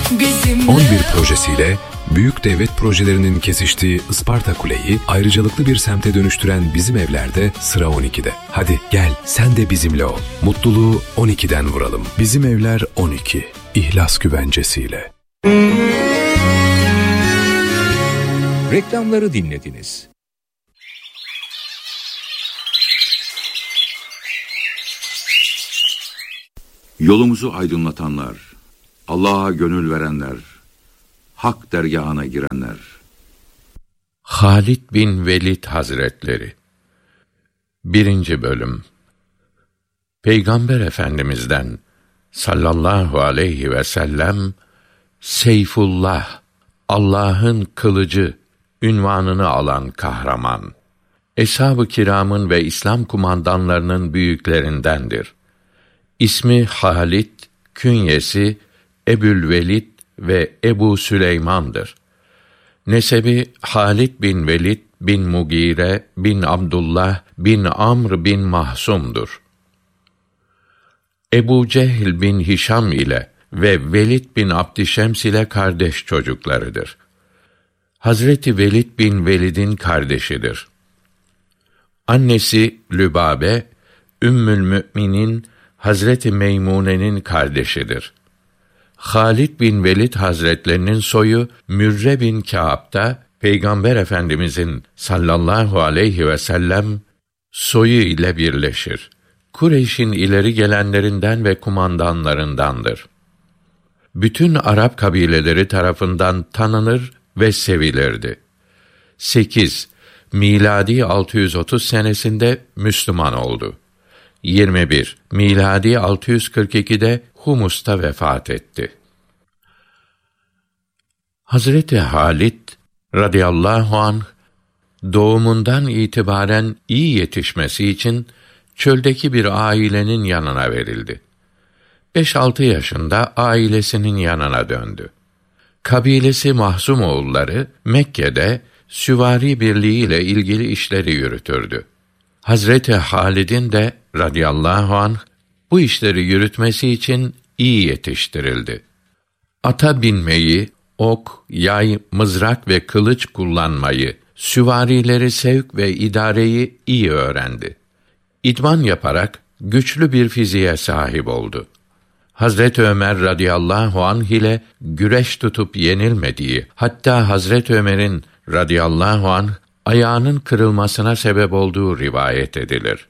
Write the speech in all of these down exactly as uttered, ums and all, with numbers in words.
on bir projesiyle büyük devlet projelerinin kesiştiği Isparta Kule'yi ayrıcalıklı bir semte dönüştüren Bizim Evler'de sıra on ikide. Hadi gel sen de bizimle ol. Mutluluğu on ikiden vuralım. Bizim Evler on iki. İhlas güvencesiyle. Reklamları dinlediniz. Yolumuzu aydınlatanlar, Allah'a gönül verenler, hak dergâhına girenler. Halid bin Velid Hazretleri. Birinci Bölüm. Peygamber Efendimiz'den sallallahu aleyhi ve sellem Seyfullah, Allah'ın kılıcı ünvanını alan kahraman. Eshab-ı kiramın ve İslam kumandanlarının büyüklerindendir. İsmi Halid, künyesi Ebü'l-Velid ve Ebu Süleyman'dır. Nesebi Halid bin Velid bin Mugire bin Abdullah bin Amr bin Mahsum'dur. Ebu Cehl bin Hişam ile ve Velid bin Abdişems ile kardeş çocuklarıdır. Hazreti Velid bin Velid'in kardeşidir. Annesi Lübabe, Ümmül Mü'minin Hazreti Meymune'nin kardeşidir. Halid bin Velid Hazretlerinin soyu Mürre bin Kâb'da Peygamber Efendimizin sallallahu aleyhi ve sellem soyu ile birleşir. Kureyş'in ileri gelenlerinden ve kumandanlarındandır. Bütün Arap kabileleri tarafından tanınır ve sevilirdi. sekiz. Miladi altı yüz otuz senesinde Müslüman oldu. yirmi bir. Miladi altı yüz kırk ikide Humus'ta vefat etti. Hazreti Halid radıyallahu anh doğumundan itibaren iyi yetişmesi için çöldeki bir ailenin yanına verildi. beş altı yaşında ailesinin yanına döndü. Kabilesi Mahzumoğulları Mekke'de süvari birliği ile ilgili işleri yürütürdü. Hazreti Halid'in de radıyallahu anh bu işleri yürütmesi için iyi yetiştirildi. Ata binmeyi, ok, yay, mızrak ve kılıç kullanmayı, süvarileri sevk ve idareyi iyi öğrendi. İdman yaparak güçlü bir fiziğe sahip oldu. Hazreti Ömer radıyallahu anh ile güreş tutup yenilmediği, hatta Hazreti Ömer'in radıyallahu anh ayağının kırılmasına sebep olduğu rivayet edilir.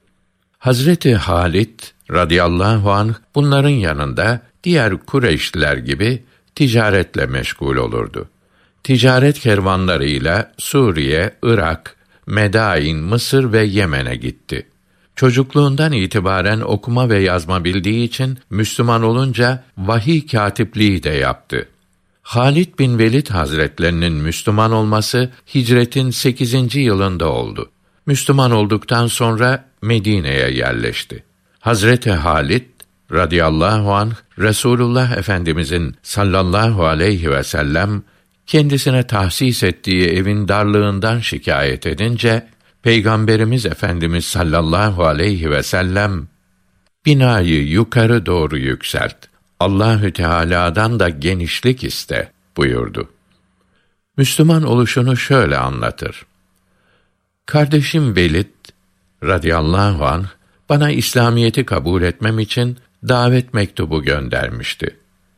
Hazreti Halid radıyallahu anh bunların yanında diğer Kureyşliler gibi ticaretle meşgul olurdu. Ticaret kervanlarıyla Suriye, Irak, Medain, Mısır ve Yemen'e gitti. Çocukluğundan itibaren okuma ve yazma bildiği için Müslüman olunca vahiy kâtipliği de yaptı. Halid bin Velid Hazretlerinin Müslüman olması hicretin sekizinci yılında oldu. Müslüman olduktan sonra Medine'ye yerleşti. Hazreti Halid radıyallahu anh Resulullah Efendimizin sallallahu aleyhi ve sellem kendisine tahsis ettiği evin darlığından şikayet edince Peygamberimiz Efendimiz sallallahu aleyhi ve sellem binayı yukarı doğru yükselt. Allahü Teala'dan da genişlik iste buyurdu. Müslüman oluşunu şöyle anlatır. Kardeşim Velid radıyallahu anh bana İslamiyeti kabul etmem için davet mektubu göndermişti.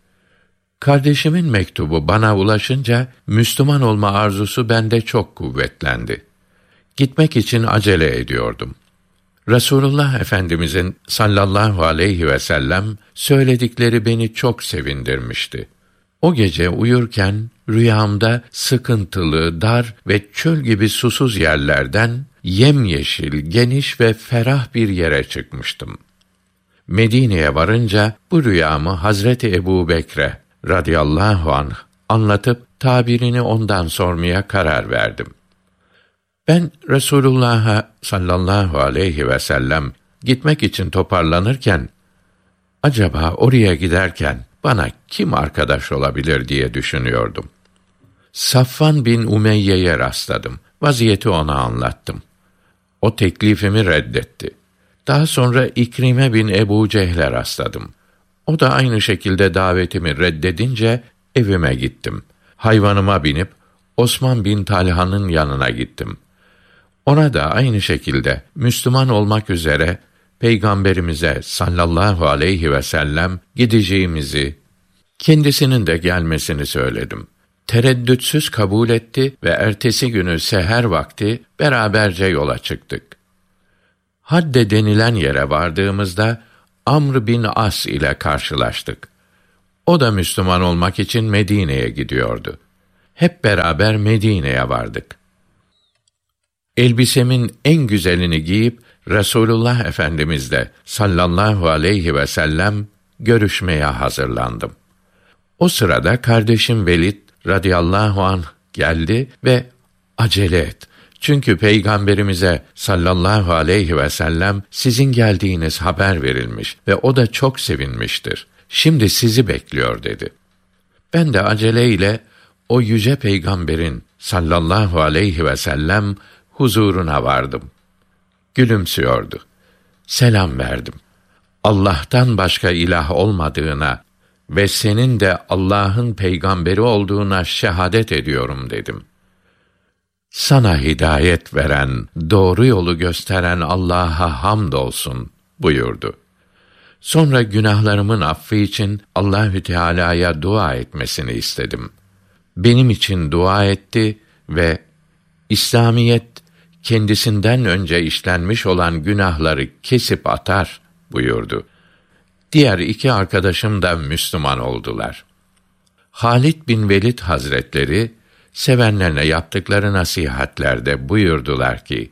Kardeşimin mektubu bana ulaşınca Müslüman olma arzusu bende çok kuvvetlendi. Gitmek için acele ediyordum. Resulullah Efendimizin sallallahu aleyhi ve sellem söyledikleri beni çok sevindirmişti. O gece uyurken rüyamda sıkıntılı, dar ve çöl gibi susuz yerlerden yemyeşil, geniş ve ferah bir yere çıkmıştım. Medine'ye varınca bu rüyamı Hazreti Ebubekre radıyallahu anh anlatıp tabirini ondan sormaya karar verdim. Ben Resulullah'a sallallahu aleyhi ve sellem gitmek için toparlanırken, acaba oraya giderken bana kim arkadaş olabilir diye düşünüyordum. Safvan bin Umeyye'ye rastladım. Vaziyeti ona anlattım. O teklifimi reddetti. Daha sonra İkrime bin Ebu Cehl'e rastladım. O da aynı şekilde davetimi reddedince Evime gittim. Hayvanıma binip Osman bin Talha'nın yanına gittim. Ona da aynı şekilde Müslüman olmak üzere Peygamberimize sallallahu aleyhi ve sellem gideceğimizi, kendisinin de gelmesini söyledim. Tereddütsüz kabul etti ve ertesi günü seher vakti beraberce yola çıktık. Hadde denilen yere vardığımızda Amr bin As ile karşılaştık. O da Müslüman olmak için Medine'ye gidiyordu. Hep beraber Medine'ye vardık. Elbisemin en güzelini giyip Resulullah Efendimizle sallallahu aleyhi ve sellem görüşmeye hazırlandım. O sırada kardeşim Velid radıyallahu anh geldi ve acele et. Çünkü Peygamberimize sallallahu aleyhi ve sellem sizin geldiğiniz haber verilmiş ve o da çok sevinmiştir. Şimdi sizi bekliyor dedi. Ben de aceleyle o yüce Peygamberin sallallahu aleyhi ve sellem huzuruna vardım. Gülümsüyordu. Selam verdim. Allah'tan başka ilah olmadığına ve senin de Allah'ın peygamberi olduğuna şehadet ediyorum dedim. Sana hidayet veren, doğru yolu gösteren Allah'a hamdolsun buyurdu. Sonra günahlarımın affı için Allahü Teala'ya dua etmesini istedim. Benim için dua etti ve İslamiyet kendisinden önce işlenmiş olan günahları kesip atar buyurdu. Diğer iki arkadaşım da Müslüman oldular. Halid bin Velid Hazretleri sevenlerine yaptıkları nasihatlerde buyurdular ki: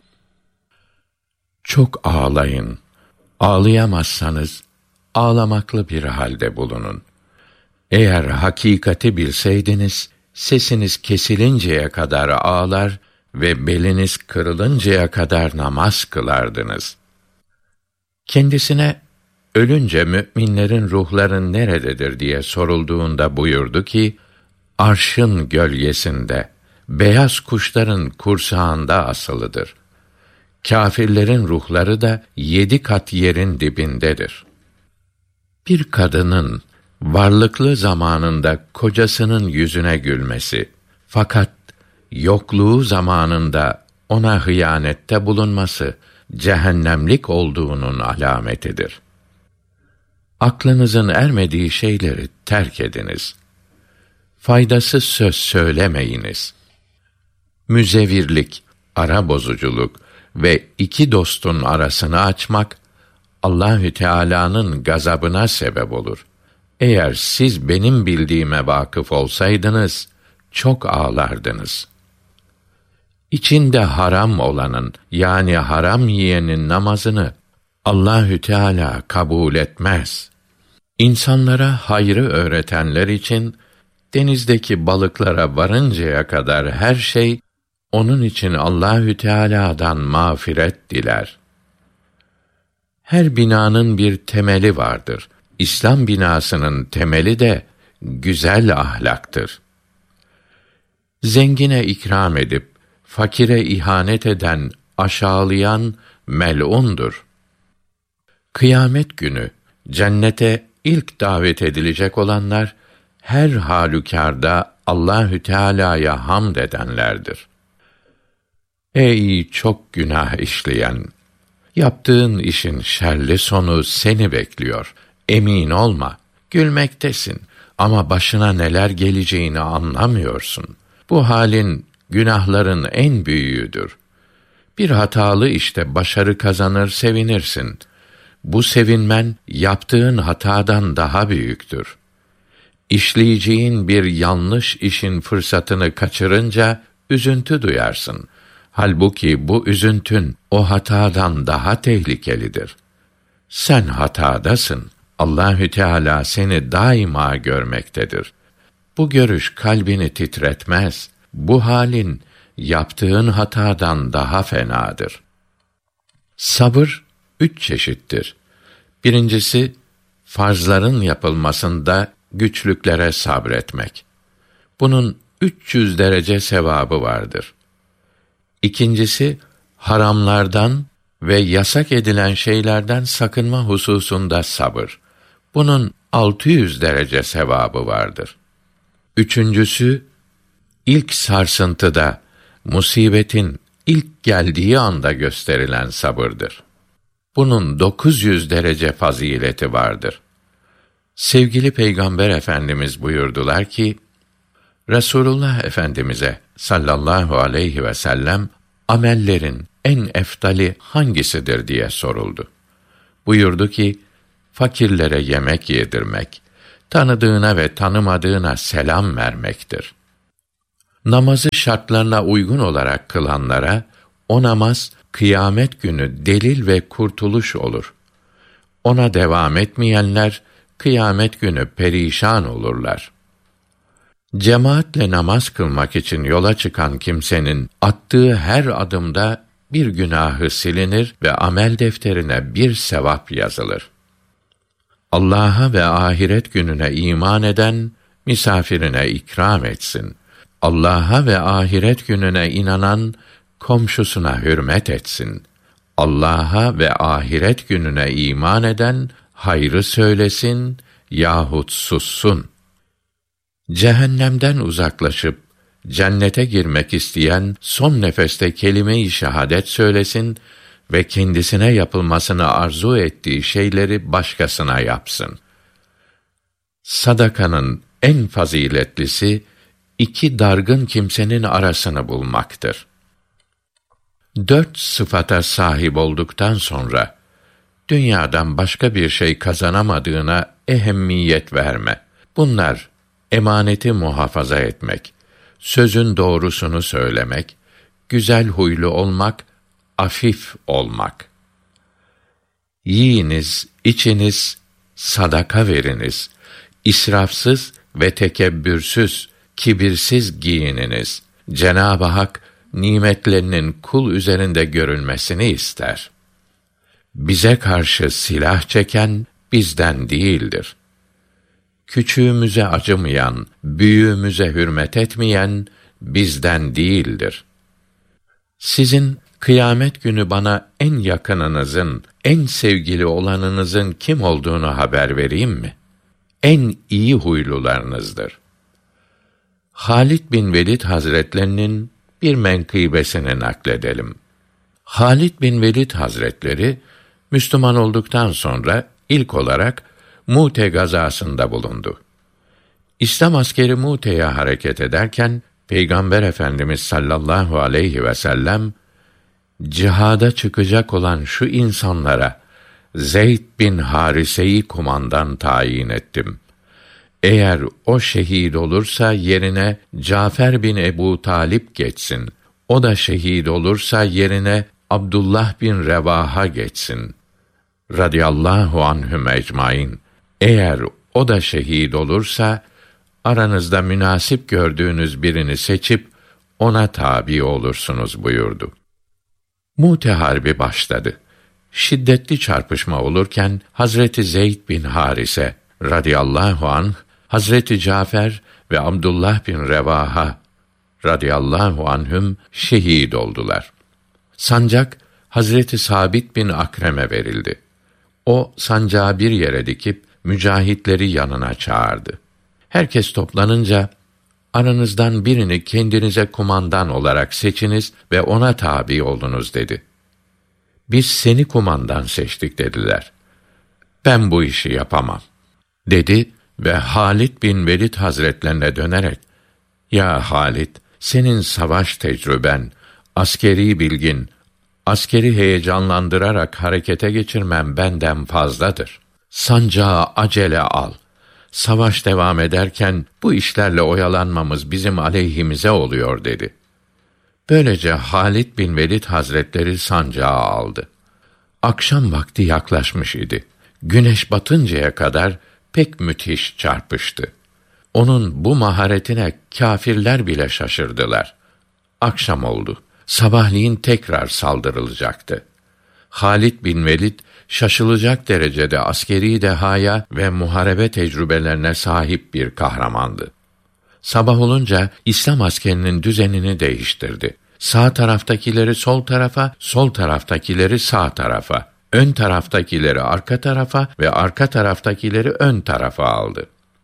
çok ağlayın. Ağlayamazsanız ağlamaklı bir halde bulunun. Eğer hakikati bilseydiniz, sesiniz kesilinceye kadar ağlar ve beliniz kırılıncaya kadar namaz kılardınız. Kendisine ölünce müminlerin ruhları nerededir diye sorulduğunda buyurdu ki, arşın gölgesinde, beyaz kuşların kursağında asılıdır. Kâfirlerin ruhları da yedi kat yerin dibindedir. Bir kadının varlıklı zamanında kocasının yüzüne gülmesi, fakat yokluğu zamanında ona hıyanette bulunması, cehennemlik olduğunun alametidir. Aklınızın ermediği şeyleri terk ediniz. Faydasız söz söylemeyiniz. Müzevirlik, ara bozuculuk ve iki dostun arasını açmak, Allahü Teala'nın gazabına sebep olur. Eğer siz benim bildiğime vakıf olsaydınız, çok ağlardınız. İçinde haram olanın, yani haram yiyenin namazını Allahü Teala kabul etmez. İnsanlara hayrı öğretenler için denizdeki balıklara varıncaya kadar her şey onun için Allahü Teala'dan mağfiret diler. Her binanın bir temeli vardır. İslam binasının temeli de güzel ahlaktır. Zengine ikram edip fakire ihanet eden, aşağılayan mel'undur. Kıyamet günü cennete ilk davet edilecek olanlar her halükarda Allahü Teala'ya hamd edenlerdir. Ey çok günah işleyen! Yaptığın işin şerli sonu seni bekliyor. Emin olma. Gülmektesin ama başına neler geleceğini anlamıyorsun. Bu halin günahların en büyüğüdür. Bir hatalı işte başarı kazanır sevinirsin. Bu sevinmen yaptığın hatadan daha büyüktür. İşleyeceğin bir yanlış işin fırsatını kaçırınca üzüntü duyarsın. Halbuki bu üzüntün o hatadan daha tehlikelidir. Sen hatadasın. Allahü Teala seni daima görmektedir. Bu görüş kalbini titretmez. Bu halin yaptığın hatadan daha fenadır. Sabır üç çeşittir. Birincisi, farzların yapılmasında güçlüklere sabretmek. Bunun üç yüz derece sevabı vardır. İkincisi, haramlardan ve yasak edilen şeylerden sakınma hususunda sabır. Bunun altı yüz derece sevabı vardır. Üçüncüsü, ilk sarsıntıda, musibetin ilk geldiği anda gösterilen sabırdır. Bunun dokuz yüz derece fazileti vardır. Sevgili Peygamber Efendimiz buyurdular ki, Resulullah Efendimiz'e sallallahu aleyhi ve sellem amellerin en eftali hangisidir diye soruldu. Buyurdu ki, fakirlere yemek yedirmek, tanıdığına ve tanımadığına selam vermektir. Namazı şartlarına uygun olarak kılanlara, o namaz kıyamet günü delil ve kurtuluş olur. Ona devam etmeyenler, kıyamet günü perişan olurlar. Cemaatle namaz kılmak için yola çıkan kimsenin attığı her adımda bir günahı silinir ve amel defterine bir sevap yazılır. Allah'a ve ahiret gününe iman eden, misafirine ikram etsin. Allah'a ve ahiret gününe inanan, komşusuna hürmet etsin. Allah'a ve ahiret gününe iman eden, hayrı söylesin yahut sussun. Cehennemden uzaklaşıp, cennete girmek isteyen, son nefeste kelime-i şehadet söylesin ve kendisine yapılmasını arzu ettiği şeyleri başkasına yapsın. Sadakanın en faziletlisi, iki dargın kimsenin arasını bulmaktır. Dört sıfata sahip olduktan sonra, dünyadan başka bir şey kazanamadığına ehemmiyet verme. Bunlar, emaneti muhafaza etmek, sözün doğrusunu söylemek, güzel huylu olmak, afif olmak. Yiyiniz, içiniz, sadaka veriniz, israfsız ve tekebbürsüz, kibirsiz giyininiz. Cenab-ı Hak, nimetlerinin kul üzerinde görülmesini ister. Bize karşı silah çeken bizden değildir. Küçüğümüze acımayan, büyüğümüze hürmet etmeyen bizden değildir. Sizin kıyamet günü bana en yakınınızın, en sevgili olanınızın kim olduğunu haber vereyim mi? En iyi huylularınızdır. Halid bin Velid Hazretlerinin bir menkıbesini nakledelim. Halid bin Velid Hazretleri, Müslüman olduktan sonra ilk olarak Mute gazasında bulundu. İslam askeri Mute'ye hareket ederken, Peygamber Efendimiz sallallahu aleyhi ve sellem, cihada çıkacak olan şu insanlara, Zeyd bin Harise'yi kumandan tayin ettim. Eğer o şehit olursa yerine Cafer bin Ebu Talip geçsin. O da şehit olursa yerine Abdullah bin Revaha geçsin. Radiyallahu anhum ecmaîn. Eğer o da şehit olursa, aranızda münasip gördüğünüz birini seçip, ona tabi olursunuz buyurdu. Mute Harbi başladı. Şiddetli çarpışma olurken, Hazreti Zeyd bin Harise, radıyallahu anh, Hazreti Cafer ve Abdullah bin Revaha, radıyallahu anhüm, şehit oldular. Sancak, Hazreti Sabit bin Akrem'e verildi. O, sancağı bir yere dikip, mücahitleri yanına çağırdı. Herkes toplanınca, aranızdan birini kendinize kumandan olarak seçiniz ve ona tabi olunuz dedi. Biz seni kumandan seçtik dediler. Ben bu işi yapamam dedi ve Halid bin Velid Hazretlerine dönerek, ya Halid, senin savaş tecrüben, askeri bilgin, askeri heyecanlandırarak harekete geçirmem benden fazladır. Sancağı acele al. Savaş devam ederken bu işlerle oyalanmamız bizim aleyhimize oluyor dedi. Böylece Halid bin Velid Hazretleri sancağı aldı. Akşam vakti yaklaşmış idi. Güneş batıncaya kadar pek müthiş çarpıştı. Onun bu maharetine kâfirler bile şaşırdılar. Akşam oldu. Sabahleyin tekrar saldırılacaktı. Halid bin Velid şaşılacak derecede askeri dehaya ve muharebe tecrübelerine sahip bir kahramandı. Sabah olunca İslam askerinin düzenini değiştirdi. Sağ taraftakileri sol tarafa, sol taraftakileri sağ tarafa, ön taraftakileri arka tarafa ve arka taraftakileri ön tarafa aldı.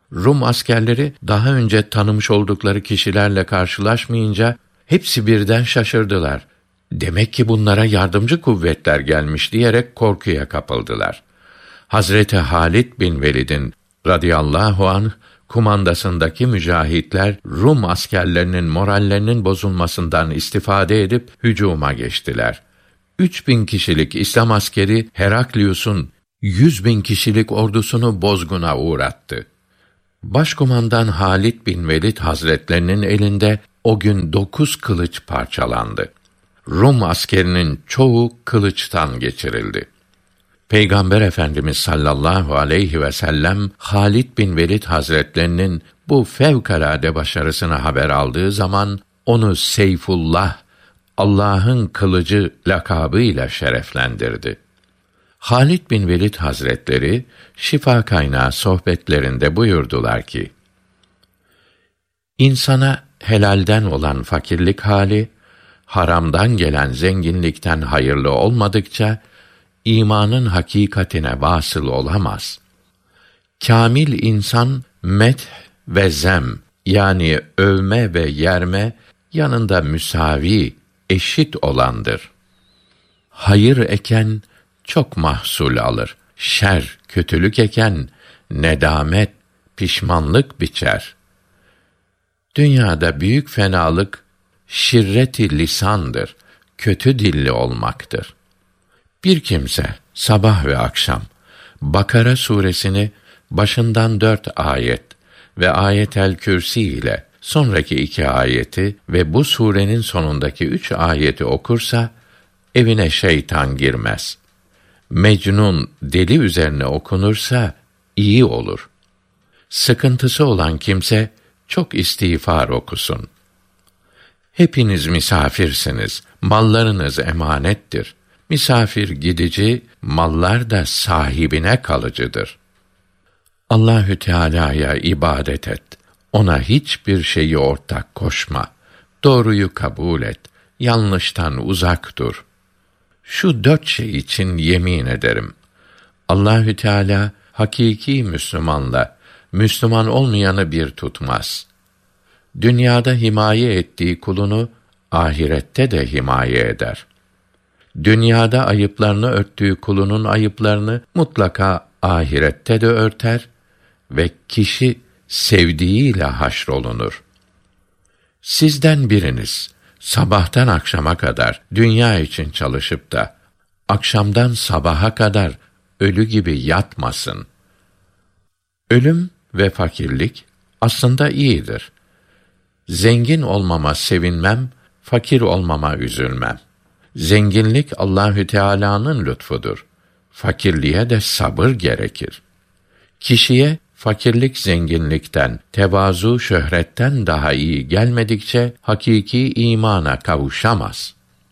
Rum askerleri daha önce tanımış oldukları kişilerle karşılaşmayınca hepsi birden şaşırdılar. Demek ki bunlara yardımcı kuvvetler gelmiş diyerek korkuya kapıldılar. Hazreti Halid bin Velid'in radıyallahu anh kumandasındaki mücahitler Rum askerlerinin morallerinin bozulmasından istifade edip hücuma geçtiler. Üç bin kişilik İslam askeri Heraklius'un yüz bin kişilik ordusunu bozguna uğrattı. Başkumandan Halid bin Velid Hazretlerinin elinde o gün dokuz kılıç parçalandı. Rum askerinin çoğu kılıçtan geçirildi. Peygamber Efendimiz sallallahu aleyhi ve sellem Halid bin Velid Hazretlerinin bu fevkalade başarısını haber aldığı zaman onu Seyfullah, Allah'ın kılıcı lakabıyla şereflendirdi. Halid bin Velid Hazretleri Şifa Kaynağı sohbetlerinde buyurdular ki: İnsana helalden olan fakirlik hali, haramdan gelen zenginlikten hayırlı olmadıkça imanın hakikatine vasıl olamaz. Kâmil insan meth ve zem, yani övme ve yerme yanında müsavi, eşit olandır. Hayır eken çok mahsul alır. Şer, kötülük eken nedamet, pişmanlık biçer. Dünyada büyük fenalık şirret-i lisandır, kötü dilli olmaktır. Bir kimse sabah ve akşam Bakara suresini başından dört ayet ve Ayetel Kürsi ile sonraki iki ayeti ve bu surenin sonundaki üç ayeti okursa evine şeytan girmez. Mecnun, deli üzerine okunursa iyi olur. Sıkıntısı olan kimse çok istiğfar okusun. Hepiniz misafirsiniz, mallarınız emanettir. Misafir gidici, mallar da sahibine kalıcıdır. Allahü Teala'ya ibadet et. Ona hiçbir şeyi ortak koşma. Doğruyu kabul et. Yanlıştan uzak dur. Şu dört şey için yemin ederim. Allahü Teala hakiki Müslümanla Müslüman olmayanı bir tutmaz. Dünyada himaye ettiği kulunu ahirette de himaye eder. Dünyada ayıplarını örttüğü kulunun ayıplarını mutlaka ahirette de örter ve kişi sevdiğiyle haşrolunur. Sizden biriniz sabahtan akşama kadar dünya için çalışıp da akşamdan sabaha kadar ölü gibi yatmasın. Ölüm ve fakirlik aslında iyidir. Zengin olmama sevinmem, fakir olmama üzülmem. Zenginlik Allahü Teala'nın lütfudur. Fakirliğe de sabır gerekir. Kişiye fakirlik zenginlikten, tevazu şöhretten daha iyi gelmedikçe hakiki imana kavuşamaz.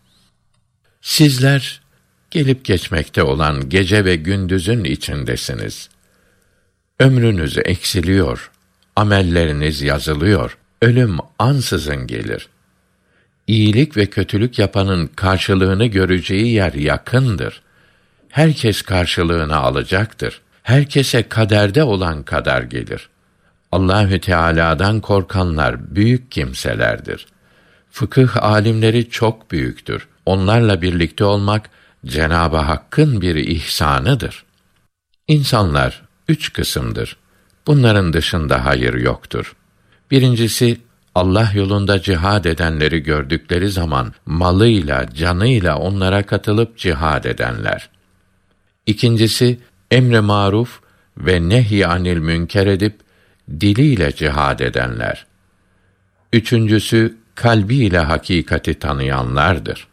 Sizler gelip geçmekte olan gece ve gündüzün içindesiniz. Ömrünüz eksiliyor, amelleriniz yazılıyor, ölüm ansızın gelir. İyilik ve kötülük yapanın karşılığını göreceği yer yakındır. Herkes karşılığını alacaktır. Herkese kaderde olan kadar gelir. Allahü Teala'dan korkanlar büyük kimselerdir. Fıkıh alimleri çok büyüktür. Onlarla birlikte olmak Cenab-ı Hakk'ın bir ihsanıdır. İnsanlar üç kısımdır. Bunların dışında hayır yoktur. Birincisi, Allah yolunda cihad edenleri gördükleri zaman malıyla, canıyla onlara katılıp cihad edenler. İkincisi, emre maruf ve nehy anil münker edip diliyle cihad edenler. Üçüncüsü, kalbiyle hakikati tanıyanlardır.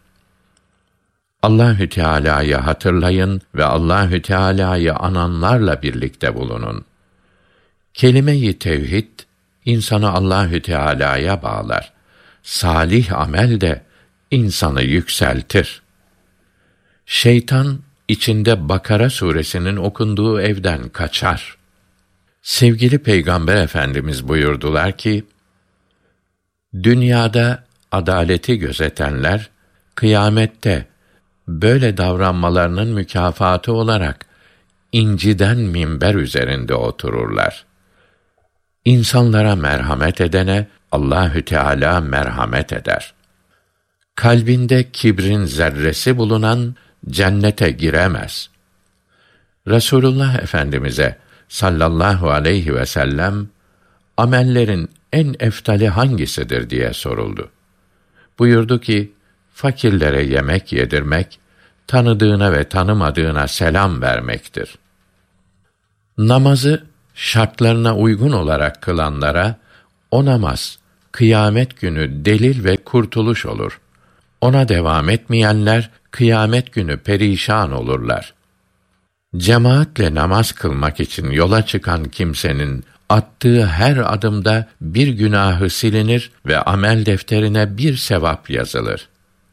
Allahü Teala'yı hatırlayın ve Allahü Teala'yı ananlarla birlikte bulunun. Kelime-i tevhid insanı Allahü Teala'ya bağlar. Salih amel de insanı yükseltir. Şeytan içinde Bakara suresinin okunduğu evden kaçar. Sevgili Peygamber Efendimiz buyurdular ki: Dünyada adaleti gözetenler kıyamette böyle davranmalarının mükafatı olarak inciden minber üzerinde otururlar. İnsanlara merhamet edene Allahü Teala merhamet eder. Kalbinde kibrin zerresi bulunan cennete giremez. Resulullah Efendimize sallallahu aleyhi ve sellem amellerin en eftali hangisidir diye soruldu. Buyurdu ki, fakirlere yemek yedirmek, tanıdığına ve tanımadığına selam vermektir. Namazı şartlarına uygun olarak kılanlara o namaz kıyamet günü delil ve kurtuluş olur. Ona devam etmeyenler kıyamet günü perişan olurlar. Cemaatle namaz kılmak için yola çıkan kimsenin attığı her adımda bir günahı silinir ve amel defterine bir sevap yazılır.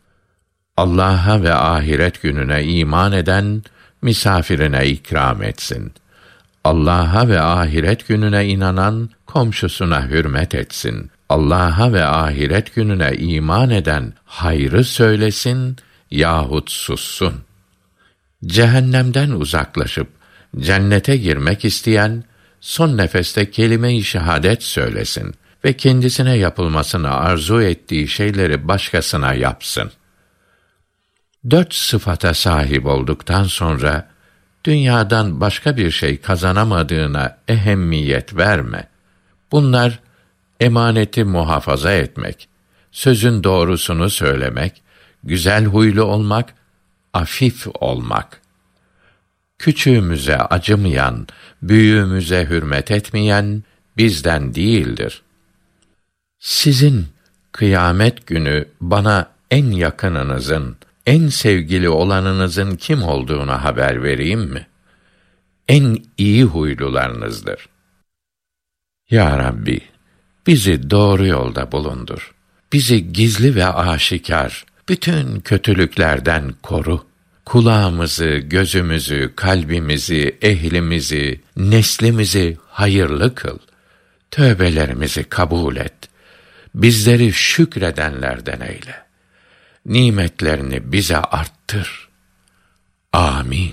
Allah'a ve ahiret gününe iman eden misafirine ikram etsin. Allah'a ve ahiret gününe inanan komşusuna hürmet etsin. Allah'a ve ahiret gününe iman eden hayrı söylesin yahut sussun. Cehennemden uzaklaşıp cennete girmek isteyen son nefeste kelime-i şehadet söylesin ve kendisine yapılmasını arzu ettiği şeyleri başkasına yapsın. Dört sıfata sahip olduktan sonra dünyadan başka bir şey kazanamadığına ehemmiyet verme. Bunlar emaneti muhafaza etmek, sözün doğrusunu söylemek, güzel huylu olmak, afif olmak. Küçüğümüze acımayan, büyüğümüze hürmet etmeyen bizden değildir. Sizin kıyamet günü bana en yakınınızın, en sevgili olanınızın kim olduğunu haber vereyim mi? En iyi huylularınızdır. Ya Rabbi, bizi doğru yolda bulundur. Bizi gizli ve aşikar bütün kötülüklerden koru. Kulağımızı, gözümüzü, kalbimizi, ehlimizi, neslimizi hayırlı kıl. Tövbelerimizi kabul et. Bizleri şükredenlerden eyle. Nimetlerini bize arttır. Amin.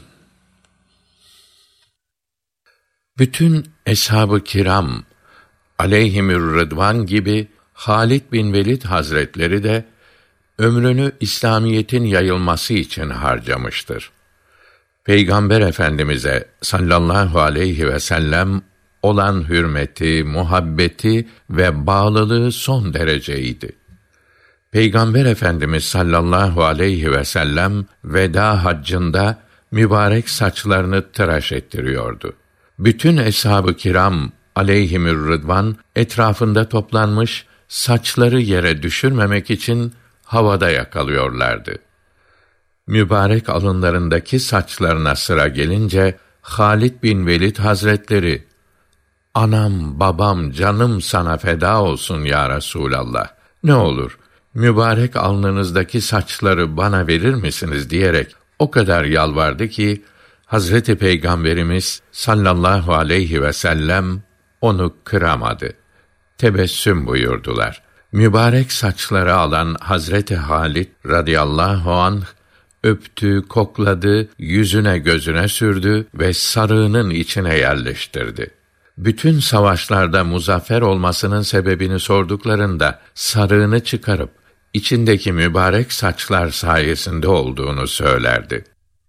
Bütün eshab-ı kiram aleyhimür rıdvan gibi Halid bin Velid Hazretleri de ömrünü İslamiyetin yayılması için harcamıştır. Peygamber Efendimize sallallahu aleyhi ve sellem olan hürmeti, muhabbeti ve bağlılığı son dereceydi. Peygamber Efendimiz sallallahu aleyhi ve sellem veda haccında mübarek saçlarını tıraş ettiriyordu. Bütün eshab-ı kiram aleyhimür rıdvan etrafında toplanmış, saçları yere düşürmemek için havada yakalıyorlardı. Mübarek alınlarındaki saçlarına sıra gelince Halid bin Velid Hazretleri, "Anam, babam, canım sana feda olsun ya Resûlallah. Ne olur mübarek alnınızdaki saçları bana verir misiniz?" diyerek o kadar yalvardı ki Hazreti Peygamberimiz sallallahu aleyhi ve sellem onu kıramadı. Tebessüm buyurdular. Mübarek saçları alan Hazreti Halid radıyallahu anh öptü, kokladı, yüzüne gözüne sürdü ve sarığının içine yerleştirdi. Bütün savaşlarda muzaffer olmasının sebebini sorduklarında sarığını çıkarıp içindeki mübarek saçlar sayesinde olduğunu söylerdi.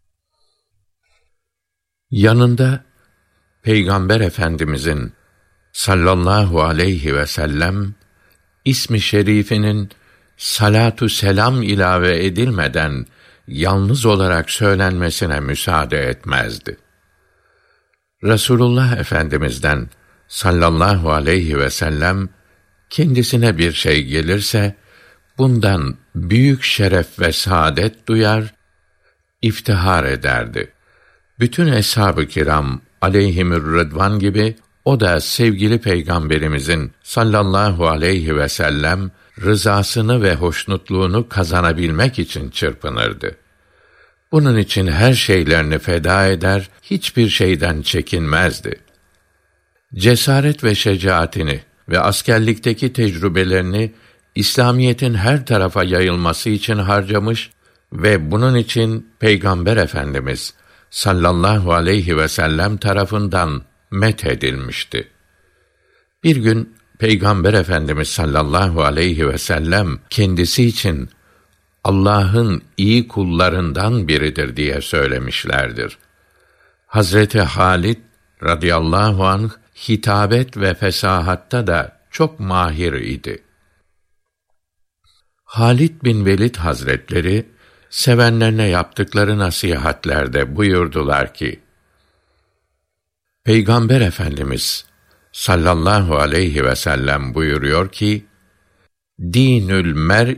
Yanında Peygamber Efendimizin sallallahu aleyhi ve sellem ismi şerifinin salatu selam ilave edilmeden yalnız olarak söylenmesine müsaade etmezdi. Resulullah Efendimiz'den sallallahu aleyhi ve sellem kendisine bir şey gelirse bundan büyük şeref ve saadet duyar, iftihar ederdi. Bütün eshab-ı kiram aleyhimür rıdvan gibi o da sevgili Peygamberimizin sallallahu aleyhi ve sellem rızasını ve hoşnutluğunu kazanabilmek için çırpınırdı. Bunun için her şeylerini feda eder, hiçbir şeyden çekinmezdi. Cesaret ve şecaatini ve askerlikteki tecrübelerini İslamiyetin her tarafa yayılması için harcamış ve bunun için Peygamber Efendimiz sallallahu aleyhi ve sellem tarafından methedilmişti. Bir gün Peygamber Efendimiz sallallahu aleyhi ve sellem kendisi için Allah'ın iyi kullarından biridir diye söylemişlerdir. Hazreti Halid radıyallahu anh hitabet ve fesahatta da çok mahir idi. Halid bin Velid Hazretleri sevenlerine yaptıkları nasihatlerde buyurdular ki: Peygamber Efendimiz sallallahu aleyhi ve sellem buyuruyor ki: Dinül mer